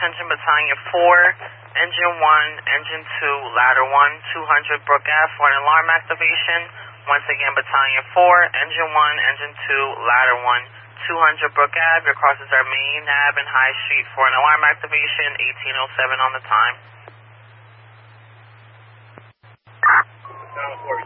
attention Battalion 4, Engine 1, Engine 2, Ladder 1, 200 Brook Ave for an alarm activation. Once again, Battalion 4, Engine 1, Engine 2, Ladder 1, 200 Brook Ave. Your crosses are Main Ave and High Street for an alarm activation, 1807 on the time.